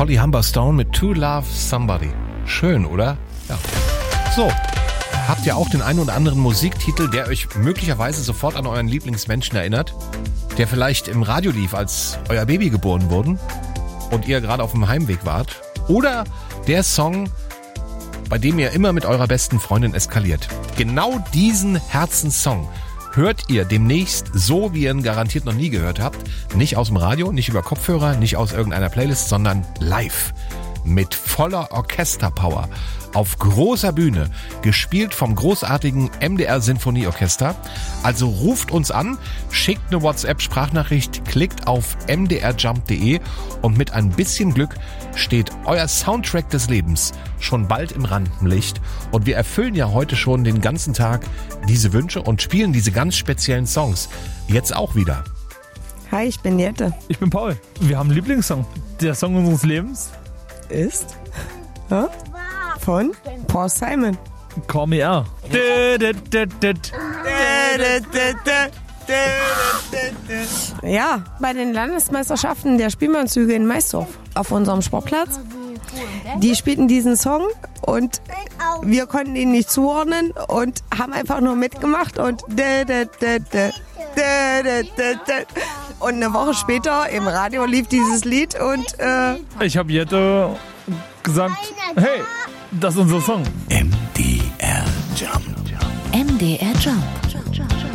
Holly Humberstone mit To Love Somebody. Schön, oder? Ja. So, habt ihr auch den einen oder anderen Musiktitel, der euch möglicherweise sofort an euren Lieblingsmenschen erinnert? Der vielleicht im Radio lief, als euer Baby geboren wurde und ihr gerade auf dem Heimweg wart? Oder der Song, bei dem ihr immer mit eurer besten Freundin eskaliert? Genau diesen Herzenssong hört ihr demnächst so, wie ihr ihn garantiert noch nie gehört habt. Nicht aus dem Radio, nicht über Kopfhörer, nicht aus irgendeiner Playlist, sondern live. Mit voller Orchesterpower. Auf großer Bühne. Gespielt vom großartigen MDR Sinfonieorchester. Also ruft uns an, schickt eine WhatsApp-Sprachnachricht, klickt auf mdrjump.de und mit ein bisschen Glück steht euer Soundtrack des Lebens schon bald im Rampenlicht. Und wir erfüllen ja heute schon den ganzen Tag diese Wünsche und spielen diese ganz speziellen Songs. Jetzt auch wieder. Hi, ich bin Jette. Ich bin Paul. Wir haben einen Lieblingssong. Der Song unseres Lebens Ist? Ja? Von Paul Simon. Call Me Out. Ja, bei den Landesmeisterschaften der Spielmannszüge in Maisdorf auf unserem Sportplatz. Die spielten diesen Song und wir konnten ihn nicht zuordnen und haben einfach nur mitgemacht und eine Woche später im Radio lief dieses Lied und ich habe Jette gesagt, hey, das ist unser Song. MDR Jump. MDR Jump.